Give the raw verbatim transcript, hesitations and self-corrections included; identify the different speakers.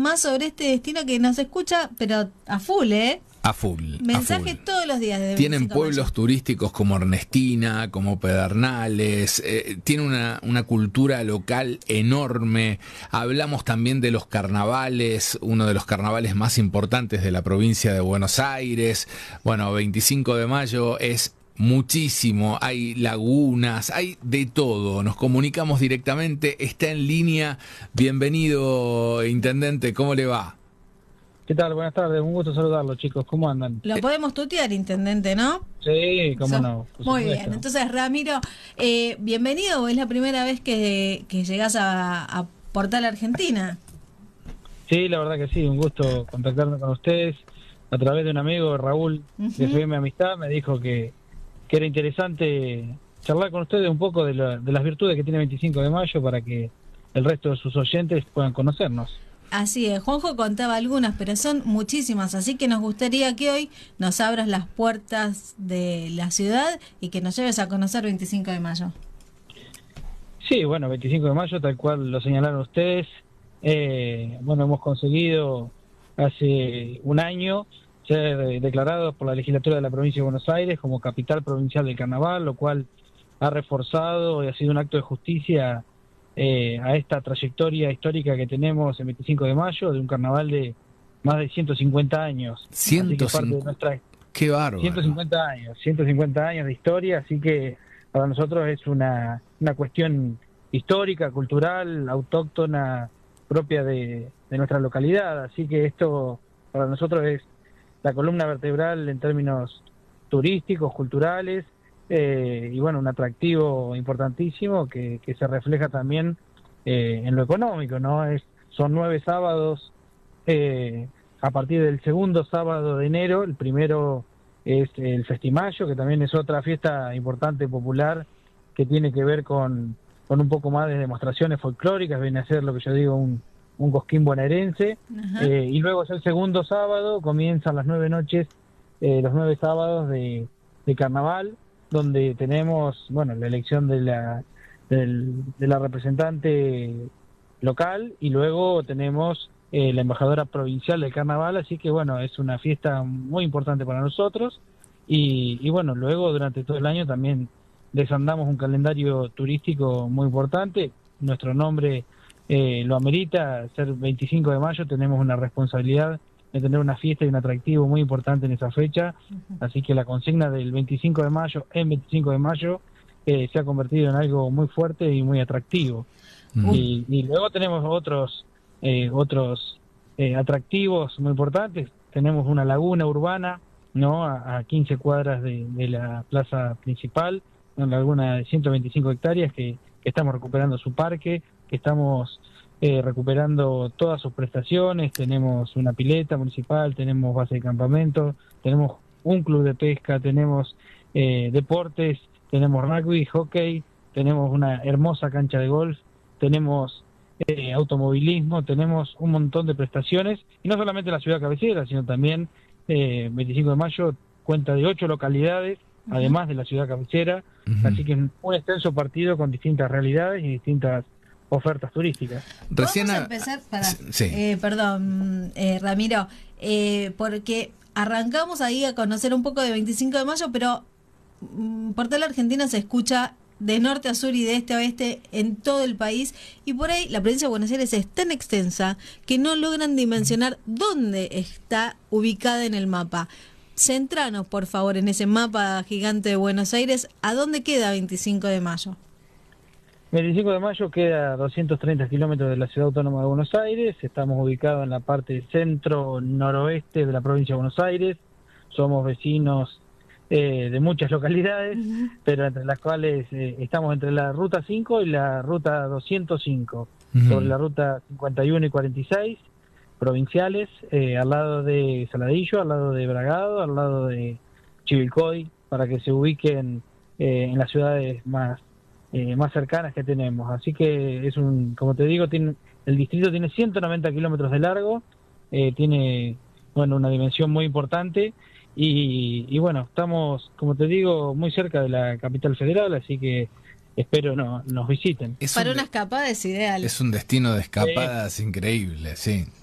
Speaker 1: más sobre este destino que nos escucha, pero a full, ¿eh?
Speaker 2: A full.
Speaker 1: Mensaje
Speaker 2: a full.
Speaker 1: todos los días. De
Speaker 2: Tienen pueblos turísticos como Ernestina, como Pedernales, eh, tiene una, una cultura local enorme. Hablamos también de los carnavales, uno de los carnavales más importantes de la provincia de Buenos Aires. Bueno, veinticinco de mayo es muchísimo, hay lagunas, hay de todo. Nos comunicamos directamente, está en línea. Bienvenido, intendente, ¿cómo le va?
Speaker 3: ¿Qué tal? Buenas tardes, un gusto saludarlos, chicos. ¿Cómo andan?
Speaker 1: Lo podemos tutear, intendente, ¿no?
Speaker 3: Sí, cómo
Speaker 1: so,
Speaker 3: no.
Speaker 1: Muy bien, entonces Ramiro, eh, bienvenido, es la primera vez que, que llegás a, a Portal Argentina.
Speaker 3: Sí, la verdad que sí, un gusto contactarme con ustedes. A través de un amigo, Raúl, uh-huh. de F M Amistad, me dijo que, que era interesante charlar con ustedes un poco de, la, de las virtudes que tiene veinticinco de mayo para que el resto de sus oyentes puedan conocernos.
Speaker 1: Así es, Juanjo contaba algunas, pero son muchísimas, así que nos gustaría que hoy nos abras las puertas de la ciudad y que nos lleves a conocer veinticinco de mayo.
Speaker 3: Sí, bueno, veinticinco de mayo, tal cual lo señalaron ustedes. Eh, bueno, hemos conseguido hace un año ser declarados por la legislatura de la provincia de Buenos Aires como capital provincial del carnaval, lo cual ha reforzado y ha sido un acto de justicia Eh, a esta trayectoria histórica que tenemos en veinticinco de mayo, de un carnaval de más de ciento cincuenta años.
Speaker 2: ciento cincuenta, de nuestra... ¡Qué bárbaro!
Speaker 3: ciento cincuenta años, ciento cincuenta años de historia, así que para nosotros es una, una cuestión histórica, cultural, autóctona, propia de, de nuestra localidad, así que esto para nosotros es la columna vertebral en términos turísticos, culturales, Eh, y bueno, un atractivo importantísimo que, que se refleja también eh, en lo económico, ¿no? Es, son nueve sábados eh, a partir del segundo sábado de enero. El primero es el Festimayo, que también es otra fiesta importante, popular, que tiene que ver con, con un poco más de demostraciones folclóricas, viene a ser lo que yo digo un, un cosquín bonaerense. Eh, y luego es el segundo sábado, comienzan las nueve noches, eh, los nueve sábados de, de carnaval, donde tenemos, bueno, la elección de la del, de la representante local y luego tenemos eh, la embajadora provincial del carnaval, así que bueno, es una fiesta muy importante para nosotros y, y bueno, luego durante todo el año también desandamos un calendario turístico muy importante. Nuestro nombre eh, lo amerita, ser veinticinco de mayo, tenemos una responsabilidad de tener una fiesta y un atractivo muy importante en esa fecha, uh-huh. Así que la consigna del veinticinco de mayo en veinticinco de mayo eh, se ha convertido en algo muy fuerte y muy atractivo. Uh-huh. Y, y luego tenemos otros eh, otros eh, atractivos muy importantes. Tenemos una laguna urbana, no a, a quince cuadras de, de la plaza principal, una laguna de ciento veinticinco hectáreas que, que estamos recuperando su parque, que estamos Eh, recuperando todas sus prestaciones. Tenemos una pileta municipal, tenemos base de campamento, tenemos un club de pesca, tenemos eh, deportes, tenemos rugby, hockey, tenemos una hermosa cancha de golf, tenemos eh, automovilismo, tenemos un montón de prestaciones, y no solamente la ciudad cabecera, sino también eh, veinticinco de mayo cuenta de ocho localidades, uh-huh. además de la ciudad cabecera, uh-huh. Así que es un extenso partido con distintas realidades y distintas ofertas turísticas.
Speaker 1: Recién Vamos a empezar, para, sí. eh, perdón, eh, Ramiro, eh, porque arrancamos ahí a conocer un poco de veinticinco de mayo, pero mm, Portal Argentina se escucha de norte a sur y de este a oeste en todo el país, y por ahí la provincia de Buenos Aires es tan extensa que no logran dimensionar dónde está ubicada en el mapa. Centranos, por favor, en ese mapa gigante de Buenos Aires, ¿a dónde queda veinticinco de mayo?
Speaker 3: veinticinco de mayo queda a doscientos treinta kilómetros de la Ciudad Autónoma de Buenos Aires. Estamos ubicados en la parte centro-noroeste de la provincia de Buenos Aires. Somos vecinos eh, de muchas localidades, uh-huh. pero entre las cuales eh, estamos entre la Ruta cinco y la Ruta doscientos cinco, uh-huh. sobre la Ruta cincuenta y uno y cuarenta y seis, provinciales, eh, al lado de Saladillo, al lado de Bragado, al lado de Chivilcoy, para que se ubiquen eh, en las ciudades más Eh, más cercanas que tenemos. Así que es un, como te digo, tiene, el distrito tiene ciento noventa kilómetros de largo, eh, tiene, bueno, una dimensión muy importante y, y bueno, estamos, como te digo, muy cerca de la capital federal, así que espero no nos visiten.
Speaker 1: Es Para una escapada es ideal.
Speaker 2: Es un destino de escapadas sí. increíble, sí.